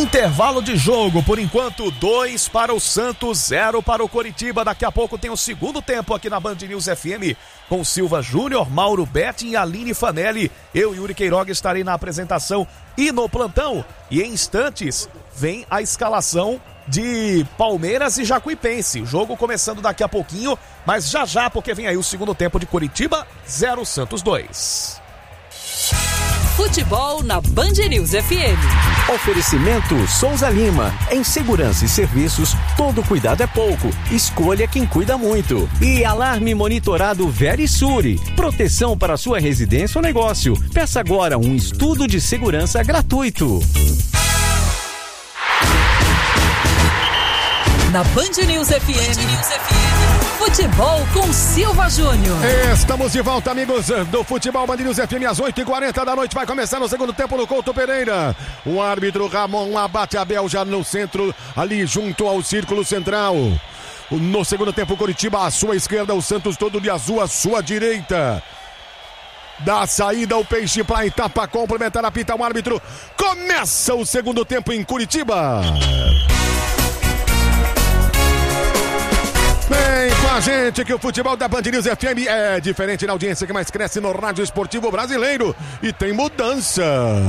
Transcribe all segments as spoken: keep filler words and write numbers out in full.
Intervalo de jogo, por enquanto dois para o Santos, zero para o Coritiba. Daqui a pouco tem o segundo tempo aqui na Band News F M com Silva Júnior, Mauro Betting e Aline Fanelli. Eu, Yuri Queiroga, estarei na apresentação e no plantão. E em instantes vem a escalação de Palmeiras e Jacuipense. O jogo começando daqui a pouquinho, mas já já, porque vem aí o segundo tempo de Coritiba, zero Santos dois. Futebol na Band News F M. Oferecimento Souza Lima. Em segurança e serviços, todo cuidado é pouco. Escolha quem cuida muito. E alarme monitorado Verisure. Proteção para sua residência ou negócio. Peça agora um estudo de segurança gratuito. Na Band News F M. Band News F M. Futebol com Silva Júnior. Estamos de volta, amigos do Futebol Band News F M, às oito e quarenta da noite. Vai começar no segundo tempo no Couto Pereira. O árbitro Ramon abate Abel já no centro, ali junto ao círculo central. No segundo tempo, Coritiba à sua esquerda, o Santos todo de azul à sua direita. Da saída o Peixe para a etapa complementar, apita o árbitro. Começa o segundo tempo em Curitiba. Vem com a gente que o futebol da Band News F M é diferente na audiência que mais cresce no rádio esportivo brasileiro. E tem mudança.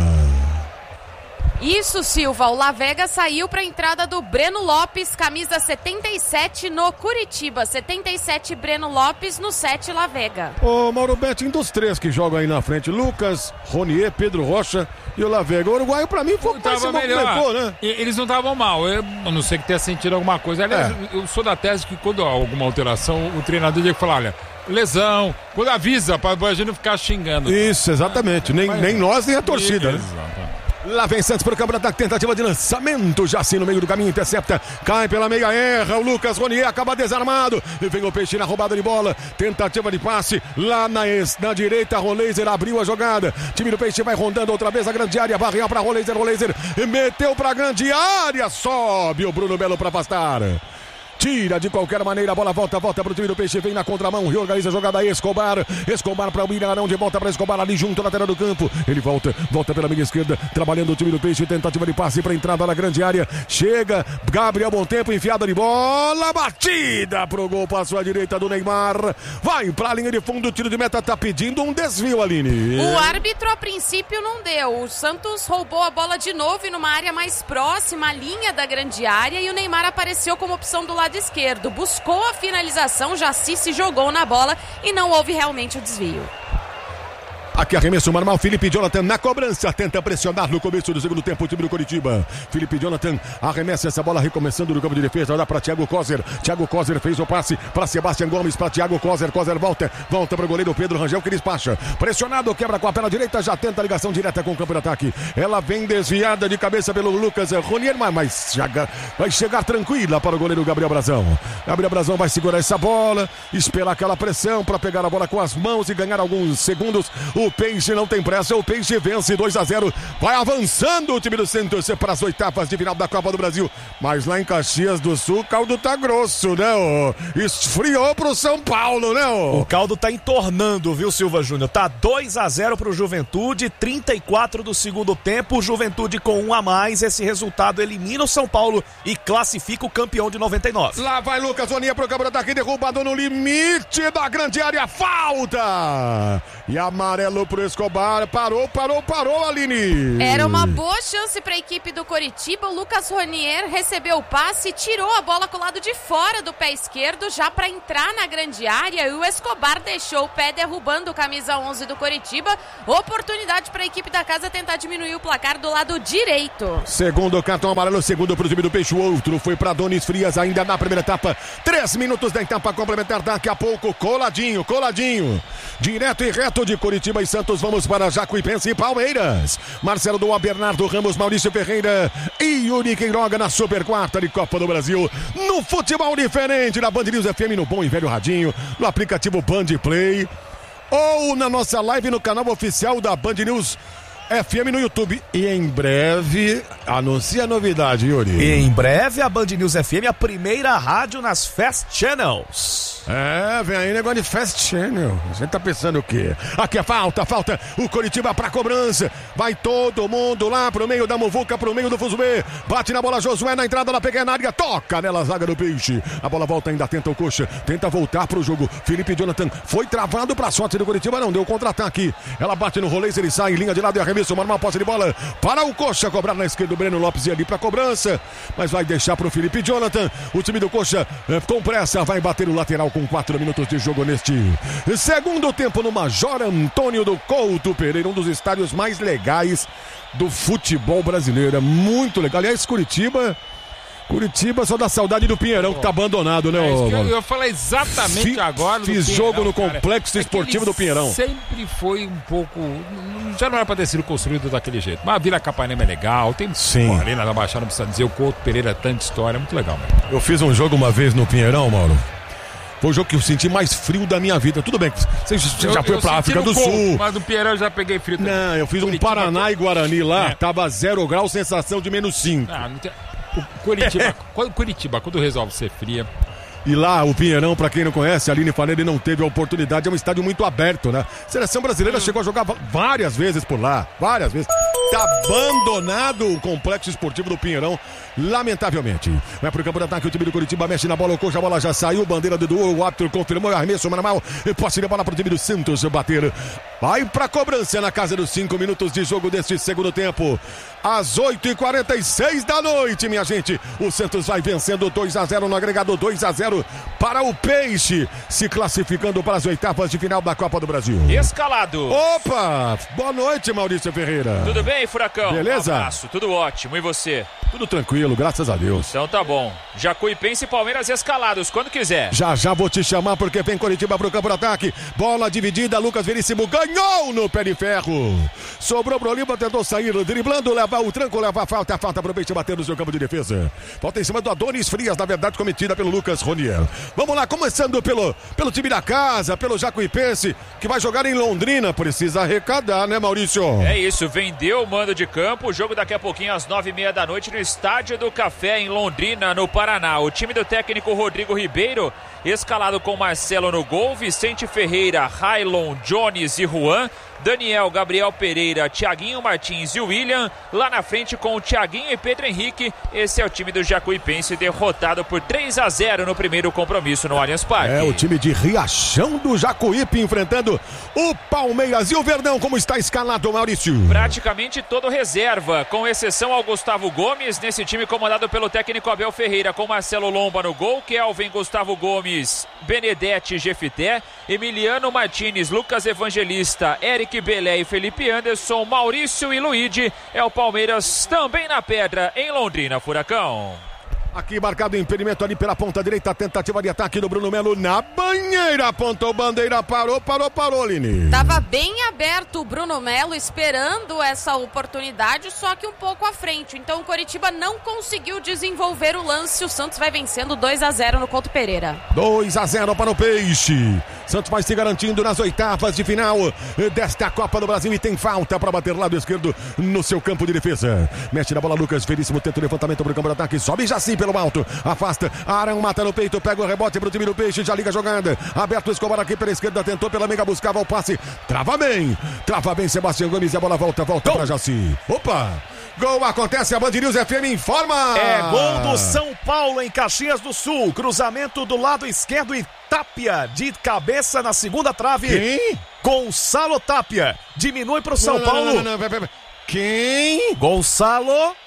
Isso, Silva, o La Vega saiu para a entrada do Breno Lopes, camisa setenta e sete no Curitiba, setenta e sete Breno Lopes, no sete La Vega. Ô Mauro Betting, dos três que jogam aí na frente, Lucas, Ronier, Pedro Rocha e o La Vega. O uruguaio pra mim foi o que se movimentou, né? Eles não estavam mal, eu não sei que tenha sentido alguma coisa. Aliás, é. eu sou da tese que quando há alguma alteração, o treinador tem que falar, olha, lesão, quando avisa, pra a gente não ficar xingando. Isso, exatamente, nem, Mas, nem nós nem a torcida, né? Exato. Lá vem Santos para o campo de ataque, tentativa de lançamento, já assim no meio do caminho, intercepta, cai pela meia, erra, o Lucas Ronier acaba desarmado, e vem o Peixe na roubada de bola, tentativa de passe, lá na, na direita, Roleiser abriu a jogada, time do Peixe vai rondando outra vez a grande área, varreu para Roleiser, Roleiser meteu para a grande área, sobe o Bruno Belo para afastar. Tira de qualquer maneira, a bola volta, volta pro time do Peixe, vem na contramão, reorganiza a jogada, Escobar, Escobar para o Ilharão, de volta para Escobar ali junto na lateral do campo, ele volta, volta pela meia esquerda, trabalhando o time do Peixe, tentativa de passe para entrada na grande área, chega, Gabriel Bom Tempo, enfiada de bola, batida pro gol, passou à direita do Neymar, vai pra linha de fundo, o tiro de meta tá pedindo um desvio, Aline. O árbitro a princípio não deu, o Santos roubou a bola de novo e numa área mais próxima à linha da grande área e o Neymar apareceu como opção do lado esquerdo, buscou a finalização, Jaci se jogou na bola e não houve realmente o desvio. Aqui arremesso normal, Felipe Jonathan na cobrança, tenta pressionar no começo do segundo tempo o time do Coritiba. Felipe Jonathan arremessa essa bola, recomeçando no campo de defesa, dá para Thiago Kozer. Thiago Kozer fez o passe para Sebastião Gomes, para Thiago Kozer. Kozer volta, volta para o goleiro Pedro Rangel, que despacha. Pressionado, quebra com a perna direita, já tenta a ligação direta com o campo de ataque. Ela vem desviada de cabeça pelo Lucas Ronier, mas chega, vai chegar tranquila para o goleiro Gabriel Brazão. Gabriel Brazão vai segurar essa bola, esperar aquela pressão para pegar a bola com as mãos e ganhar alguns segundos. O Peixe não tem pressa, o Peixe vence dois a zero, vai avançando o time do Santos para as oitavas de final da Copa do Brasil, mas lá em Caxias do Sul o caldo tá grosso, né? Oh? Esfriou pro São Paulo, né? Oh? O caldo tá entornando, viu, Silva Júnior? Tá dois a zero pro Juventude, trinta e quatro do segundo tempo, Juventude com um a mais, esse resultado elimina o São Paulo e classifica o campeão de noventa e nove. Lá vai Lucas Onia pro campo de ataque, derrubado no limite da grande área, falta! E amarelo pro Escobar, parou, parou, parou, Aline. Era uma boa chance para a equipe do Coritiba, o Lucas Ronier recebeu o passe, tirou a bola com o lado de fora do pé esquerdo, já para entrar na grande área, e o Escobar deixou o pé derrubando o camisa onze do Coritiba, oportunidade para a equipe da casa tentar diminuir o placar do lado direito. Segundo cartão amarelo, segundo pro time do Peixe, o outro foi para Donis Frias, ainda na primeira etapa, três minutos da etapa complementar, daqui a pouco, coladinho, coladinho, direto e reto de Coritiba e Santos, vamos para Jacuipense e Palmeiras. Marcelo Doa, Bernardo Ramos, Maurício Ferreira e Yuri Queiroga na Super Quarta de Copa do Brasil. No futebol diferente, na Band News F M, no bom e velho radinho, no aplicativo Band Play ou na nossa live no canal oficial da Band News F M no YouTube. E em breve, anuncia a novidade, Yuri. E em breve, a Band News F M, a primeira rádio nas Fast Channels. É, vem aí negócio de Fast Channel. A gente tá pensando o quê? Aqui é falta, falta. O Coritiba pra cobrança. Vai todo mundo lá pro meio da muvuca, pro meio do Fuzubê. Bate na bola Josué na entrada da pequena área. Toca nela a zaga do Peixe. A bola volta ainda, tenta o Coxa. Tenta voltar pro jogo. Felipe Jonathan foi travado pra sorte do Coritiba. Não deu contra-ataque. Ela bate no rolês, ele sai em linha de lado e arremesso. Normal posse de bola para o Coxa. Cobrar na esquerda o Breno Lopes e ali pra cobrança. Mas vai deixar pro Felipe Jonathan. O time do Coxa eh, com pressa vai bater o lateral com quatro minutos de jogo neste segundo tempo no Major Antônio do Couto Pereira, um dos estádios mais legais do futebol brasileiro. É muito legal. Aliás, Curitiba... Curitiba só dá saudade do Pinheirão, que tá abandonado, né? É isso ô, que eu, mano? eu falei exatamente Fi- agora do Fiz Pinheirão, jogo no cara. Complexo É Esportivo que ele do Pinheirão. Sempre foi um pouco... Já não era pra ter sido construído daquele jeito. Mas a Vila Capanema é legal. Tem Sim. ali na Baixada, não precisa dizer. O Couto Pereira é tanta história. É muito legal, mano. Eu fiz um jogo uma vez no Pinheirão, Mauro. Foi o jogo que eu senti mais frio da minha vida. Tudo bem, você você já Eu- foi eu pra senti África no do Couto, Sul. Mas no Pinheirão eu já peguei frio também. Não, eu fiz um Curitiba- Paraná e Guarani lá. É. Tava zero grau, sensação de menos cinco. Ah, não tem... O Curitiba, quando, Curitiba, quando resolve ser fria... E lá, o Pinheirão, pra quem não conhece, a Aline Fanelli não teve a oportunidade, é um estádio muito aberto, né? A seleção brasileira chegou a jogar va- várias vezes por lá, várias vezes. Tá abandonado o complexo esportivo do Pinheirão, lamentavelmente. Vai pro campo de ataque, o time do Curitiba mexe na bola, o Coxa, a bola já saiu, bandeira do Duo, o árbitro confirmou, arremesso normal, posse de bola pro time do Santos bater. Vai pra cobrança na casa dos cinco minutos de jogo deste segundo tempo. Às oito e quarenta e seis da noite, minha gente. O Santos vai vencendo dois a zero no agregado, dois a zero para o Peixe, se classificando para as oitavas de final da Copa do Brasil. Escalado. Opa! Boa noite, Maurício Ferreira. Tudo bem, Furacão? Beleza? Um abraço, tudo ótimo. E você? Tudo tranquilo, graças a Deus. Então tá bom. Jacuipense e Palmeiras escalados, quando quiser. Já já vou te chamar porque vem Coritiba pro campo de ataque. Bola dividida, Lucas Veríssimo ganhou no pé de ferro. Sobrou pro Oliva, tentou sair, driblando, levar o tranco, levar a falta. A falta pro Peixe bater no seu campo de defesa. Falta em cima do Adonis Frias, na verdade cometida pelo Lucas Ronier. Vamos lá, começando pelo, pelo time da casa, pelo Jacuipense, que vai jogar em Londrina. Precisa arrecadar, né, Maurício? É isso, vendeu o mando de campo. O jogo daqui a pouquinho às nove e meia da noite no Estádio do Café em Londrina, no Paraná. O time do técnico Rodrigo Ribeiro, escalado com Marcelo no gol, Vicente Ferreira, Railon, Jones e Juan, Daniel, Gabriel Pereira, Thiaguinho Martins e William, lá na frente com o Thiaguinho e Pedro Henrique. Esse é o time do Jacuipense, derrotado por três a zero no primeiro compromisso no Allianz Parque. É o time de Riachão do Jacuípe enfrentando o Palmeiras. E o Verdão, como está escalado, Maurício? Praticamente todo reserva, com exceção ao Gustavo Gomes, nesse time comandado pelo técnico Abel Ferreira, com Marcelo Lomba no gol, Kelvin, Gustavo Gomes, Benedetti, Jefité, Emiliano Martins, Lucas Evangelista, Eric Belé e Felipe Anderson, Maurício e Luigi. É o Palmeiras também na pedra em Londrina, Furacão. Aqui marcado o impedimento ali pela ponta direita, tentativa de ataque do Bruno Melo na banheira, apontou bandeira, parou, parou, parou, Lini. Tava bem aberto o Bruno Melo esperando essa oportunidade, só que um pouco à frente. Então o Coritiba não conseguiu desenvolver o lance. O Santos vai vencendo dois a zero no Couto Pereira. dois a zero para o Peixe. Santos vai se garantindo nas oitavas de final desta Copa do Brasil e tem falta para bater lado esquerdo no seu campo de defesa. Mexe na bola Lucas Veríssimo, tenta o levantamento para o campo de ataque, sobe já sim pelo alto, afasta, Arão mata no peito, pega o rebote para o time do Peixe, já liga a jogada, aberto o Escobar aqui pela esquerda, tentou pela amiga, buscava o passe, trava bem, trava bem Sebastião Gomes e a bola volta, volta para Jaci. Opa! Gol acontece, a Band News F M informa. É gol do São Paulo em Caxias do Sul. Cruzamento do lado esquerdo e Tapia de cabeça na segunda trave. Quem? Gonçalo Tapia. Diminui para o São não, Paulo. Não, não, não, não, não. Quem? Gonçalo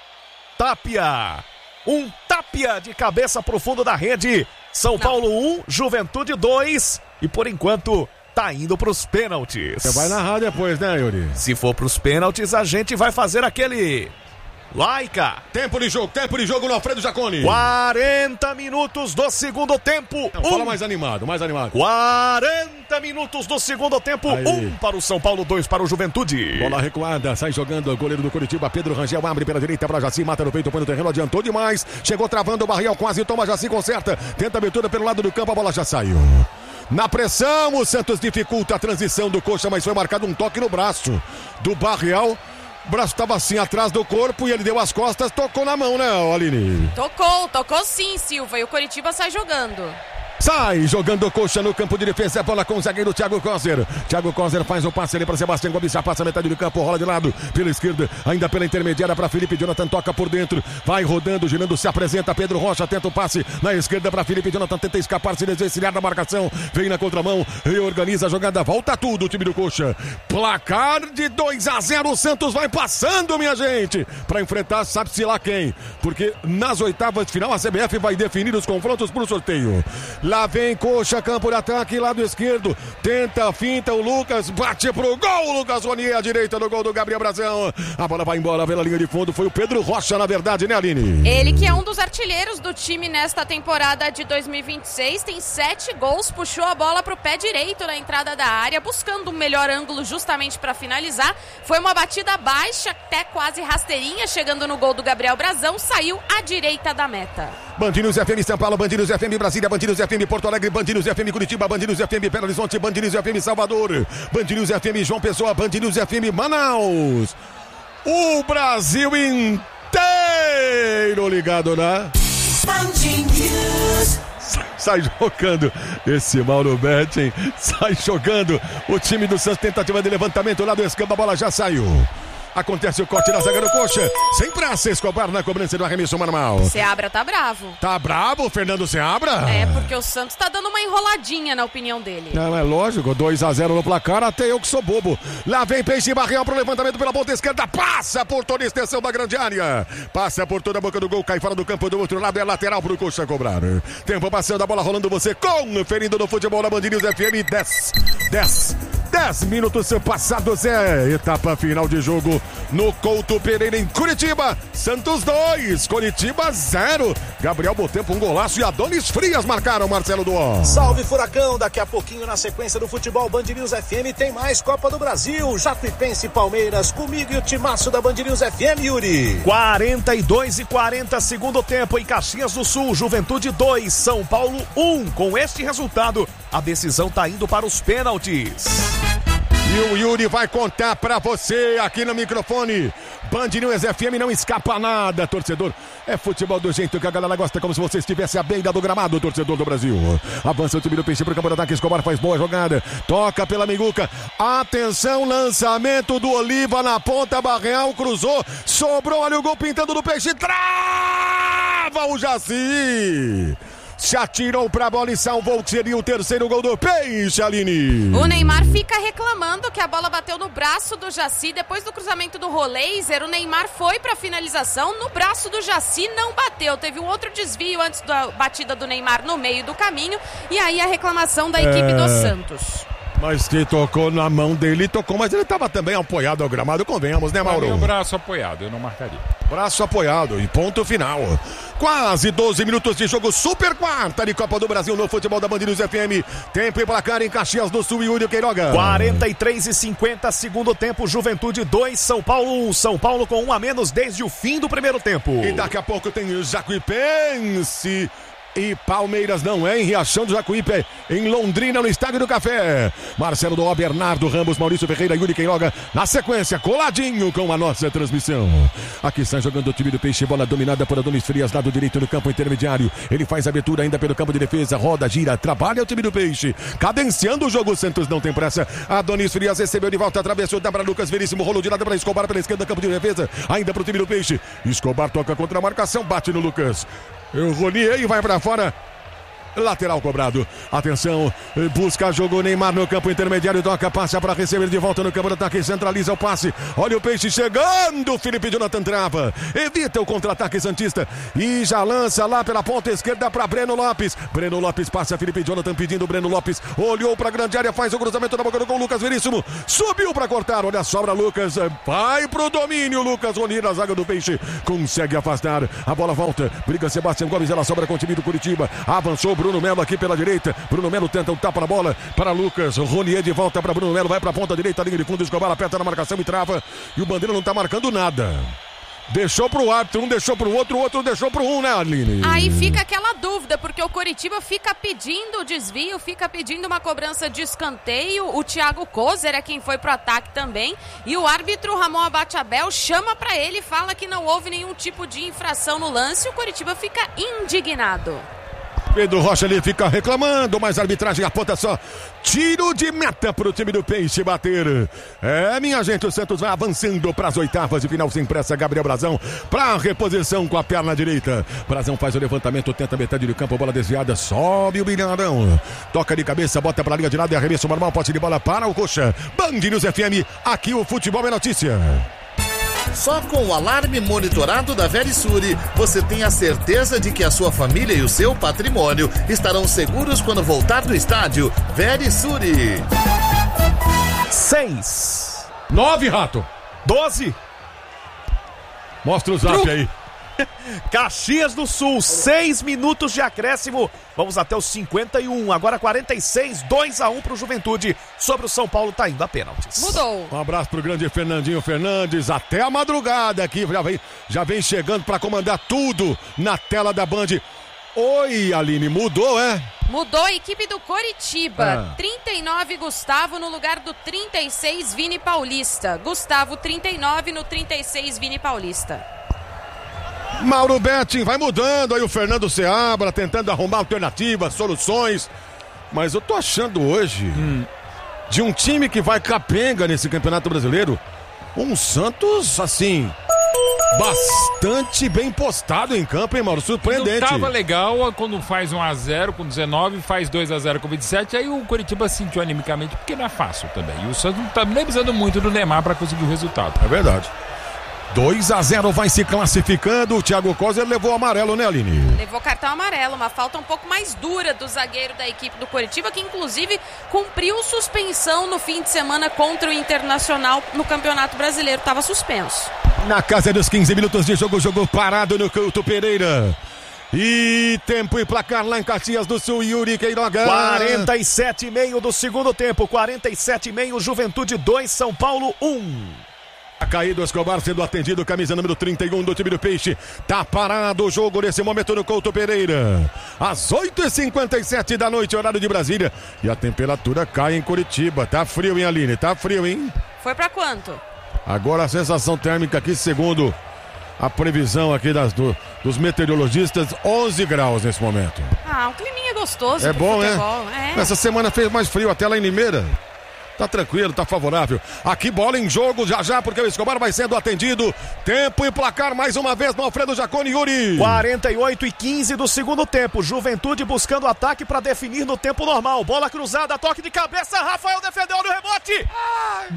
Tapia. Um Tapia de cabeça pro fundo da rede. São não. Paulo um, Juventude dois. E por enquanto tá indo pros pênaltis. Você vai narrar depois, né, Yuri? Se for pros pênaltis, a gente vai fazer aquele... Laica. Tempo de jogo, tempo de jogo no Alfredo Jaconi. quarenta minutos do segundo tempo. Não, um. Fala mais animado, mais animado. quarenta minutos do segundo tempo. Aí. Um para o São Paulo, dois para o Juventude. Bola recuada, sai jogando o goleiro do Coritiba, Pedro Rangel, abre pela direita para Jaci, mata no peito, põe no terreno, adiantou demais. Chegou travando o Barrial, quase toma Jaci, conserta. Tenta a abertura pelo lado do campo, a bola já saiu. Na pressão, o Santos dificulta a transição do Coxa, mas foi marcado um toque no braço do Barrial. O braço estava assim atrás do corpo e ele deu as costas, tocou na mão, né, Aline? Tocou, tocou sim, Silva. E o Coritiba sai jogando. Sai jogando coxa no campo de defesa, bola com o zagueiro Thiago Coser. Thiago Coser faz o passe ali para Sebastião Gomes, já passa a metade do campo, rola de lado, pela esquerda, ainda pela intermediária para Felipe Jonathan, toca por dentro, vai rodando, girando, se apresenta, Pedro Rocha tenta o passe na esquerda para Felipe Jonathan, tenta escapar, se desvencilhar da marcação, vem na contramão, reorganiza a jogada, volta tudo o time do Coxa. Placar de dois a zero, o Santos vai passando, minha gente, para enfrentar sabe-se lá quem, porque nas oitavas de final a C B F vai definir os confrontos pro sorteio. Lá vem Coxa, campo de ataque, lado esquerdo. Tenta, finta o Lucas, bate pro gol. Lucas Ronier, à direita do gol do Gabriel Brazão. A bola vai embora pela linha de fundo. Foi o Pedro Rocha, na verdade, né, Aline? Ele que é um dos artilheiros do time nesta temporada de dois mil e vinte e seis. Tem sete gols, puxou a bola pro pé direito na entrada da área, buscando um melhor ângulo justamente para finalizar. Foi uma batida baixa, até quase rasteirinha, chegando no gol do Gabriel Brazão. Saiu à direita da meta. Band News F M São Paulo, Band News F M Brasília, Band News F M Porto Alegre, Band News F M Curitiba, Band News F M Belo Horizonte, Band News F M Salvador, Band News F M João Pessoa, Band News F M Manaus. O Brasil inteiro ligado, né? Band News. Sai jogando esse Mauro Betting, sai jogando o time do Santos, tentativa de levantamento lá do escanto, a bola já saiu. Acontece o corte na zaga do Coxa. Sem pressa, Escobar na cobrança do arremesso manual. Seabra tá bravo. Tá bravo, Fernando Seabra? É, porque o Santos tá dando uma enroladinha na opinião dele. Não, é lógico, dois a zero no placar, até eu que sou bobo. Lá vem Peixe Barreal pro levantamento pela ponta esquerda. Passa por toda a extensão da grande área. Passa por toda a boca do gol, cai fora do campo do outro lado. É lateral pro Coxa cobrar. Tempo passando, a bola rolando, você conferindo no futebol da Band News F M. dez, dez, dez minutos passados. É etapa final de jogo no Couto Pereira em Curitiba. Santos dois, Curitiba zero. Gabriel Botempo um golaço e Adonis Frias marcaram, Marcelo Duó. Salve Furacão, daqui a pouquinho na sequência do futebol Band News F M tem mais Copa do Brasil, Jacuipense e Palmeiras, comigo e o timaço da Band News F M, Yuri. quarenta e dois e quarenta segundo tempo em Caxias do Sul, Juventude dois, São Paulo um. Com este resultado, a decisão tá indo para os pênaltis. E o Yuri vai contar pra você aqui no microfone. Band News F M, não escapa nada, torcedor. É futebol do jeito que a galera gosta, como se você estivesse à beira do gramado, torcedor do Brasil. Avança o time do Peixe pro campo de ataque, Escobar faz boa jogada. Toca pela Miguca. Atenção, lançamento do Oliva na ponta, Barreal cruzou. Sobrou ali o gol pintando do Peixe. Trava o Jaci. Se atirou pra bola e salvou, que seria o terceiro gol do Peixe, Aline. O Neymar fica reclamando que a bola bateu no braço do Jaci. Depois do cruzamento do Roleiser, o Neymar foi pra finalização. No braço do Jaci não bateu. Teve um outro desvio antes da batida do Neymar no meio do caminho. E aí a reclamação da equipe é... do Santos. Mas que tocou na mão dele, tocou, mas ele estava também apoiado ao gramado, convenhamos, né, Mauro? O braço apoiado, eu não marcaria. Braço apoiado e ponto final. Quase doze minutos de jogo, super quarta de Copa do Brasil no futebol da Band News F M. Tempo e placar em Caxias do Sul, Yuri Queiroga. quarenta e três e cinquenta, segundo tempo, Juventude dois, São Paulo um. São Paulo com um a menos desde o fim do primeiro tempo. E daqui a pouco tem o Jacuipense e Palmeiras, não é em Riachão do Jacuípe, em Londrina, no Estádio do Café. Marcelo Doó, Bernardo Ramos, Maurício Ferreira, Yuri Queiroga, na sequência, coladinho com a nossa transmissão. Aqui está jogando o time do Peixe, bola dominada por Adonis Frias, lado direito no campo intermediário. Ele faz a abertura ainda pelo campo de defesa, roda, gira, trabalha o time do Peixe. Cadenciando o jogo, o Santos não tem pressa. Adonis Frias recebeu de volta, atravessou, dá para Lucas Veríssimo, rolou de lado para Escobar pela esquerda, campo de defesa, ainda para o time do Peixe. Escobar toca contra a marcação, bate no Lucas. O Ronier vai pra fora. Lateral cobrado. Atenção, busca jogo Neymar no campo intermediário, toca, passa para receber de volta no campo de ataque, centraliza o passe. Olha o Peixe chegando, Felipe Jonathan trava, evita o contra-ataque santista e já lança lá pela ponta esquerda para Breno Lopes. Breno Lopes passa, Felipe Jonathan pedindo, Breno Lopes olhou para a grande área, faz o cruzamento na boca do gol, Lucas Veríssimo subiu para cortar, olha a sobra, Lucas vai pro domínio, Lucas Ronier na zaga do Peixe, consegue afastar, a bola volta, briga Sebastião Gomes, ela sobra com o time do Curitiba, avançou Bruno Melo aqui pela direita. Bruno Melo tenta um tapa na bola para Lucas. Ronier de volta para Bruno Melo. Vai para a ponta direita, linha de fundo. Escobar aperta na marcação e trava. E o Bandeira não está marcando nada. Deixou pro árbitro, um deixou pro outro, o outro deixou pro um, né, Aline? Aí fica aquela dúvida, porque o Coritiba fica pedindo o desvio, fica pedindo uma cobrança de escanteio. O Thiago Kozer é quem foi pro ataque também. E o árbitro Ramon Abateabel chama pra ele e fala que não houve nenhum tipo de infração no lance. O Coritiba fica indignado. Pedro Rocha ali fica reclamando, mas a arbitragem aponta só tiro de meta pro time do Peixe bater. É, minha gente, o Santos vai avançando para as oitavas de final sem pressa. Gabriel Brazão para reposição com a perna direita. Brazão faz o levantamento, tenta metade de campo, bola desviada, sobe o Bilharão. Toca de cabeça, bota para a linha de lado e arremesso normal, pote de bola para o Coxa. Band News F M, aqui o futebol é notícia. Só com o alarme monitorado da Verisure, você tem a certeza de que a sua família e o seu patrimônio estarão seguros quando voltar do estádio. Verisure. Seis. Nove, Rato. Doze. Mostra o zap Tru... aí. Caxias do Sul, seis minutos de acréscimo. Vamos até os cinquenta e um. Agora quarenta e seis, dois a um pro Juventude. Sobre o São Paulo, tá indo a pênaltis. Mudou. Um abraço pro grande Fernandinho Fernandes. Até a madrugada aqui. Já vem, já vem chegando pra comandar tudo na tela da Band. Oi, Aline, mudou, é? Mudou a equipe do Coritiba. Ah. trinta e nove Gustavo no lugar do trinta e seis Vini Paulista. Gustavo trinta e nove no trinta e seis Vini Paulista. Mauro Betting vai mudando, aí o Fernando Seabra tentando arrumar alternativas, soluções. Mas eu tô achando hoje, hum. de um time que vai capenga nesse Campeonato Brasileiro, um Santos, assim, bastante bem postado em campo, hein, Mauro? Surpreendente. Não tava legal quando faz um a zero com dezenove, faz dois a zero com vinte e sete, aí o Coritiba sentiu animicamente, porque não é fácil também. E o Santos não tá nem precisando muito do Neymar pra conseguir o resultado. É verdade. dois a zero vai se classificando. O Thiago Kozer levou amarelo, né, Aline? Levou cartão amarelo, uma falta um pouco mais dura do zagueiro da equipe do Coritiba, que inclusive cumpriu suspensão no fim de semana contra o Internacional no Campeonato Brasileiro. Estava suspenso. Na casa dos quinze minutos de jogo, jogo parado no Couto Pereira. E tempo e placar lá em Caxias do Sul, Yuri Queiroga. quarenta e sete e meio do segundo tempo, quarenta e sete e meio, Juventude dois, São Paulo um. Tá caído o Escobar sendo atendido, camisa número trinta e um do time do Peixe. Tá parado o jogo nesse momento no Couto Pereira. Às oito e cinquenta e sete da noite, horário de Brasília. E a temperatura cai em Curitiba. Tá frio, hein, Aline? Tá frio, hein? Foi pra quanto? Agora a sensação térmica aqui, segundo a previsão aqui das, do, dos meteorologistas, onze graus nesse momento. Ah, um climinha gostoso. É bom, futebol. né? É. Essa semana fez mais frio até lá em Limeira. Tá tranquilo, tá favorável. Aqui bola em jogo já já, porque o Escobar vai sendo atendido. Tempo e placar mais uma vez no Alfredo Jaconi, Yuri. quarenta e oito e quinze do segundo tempo. Juventude buscando ataque para definir no tempo normal. Bola cruzada, toque de cabeça. Rafael defendeu no rebote.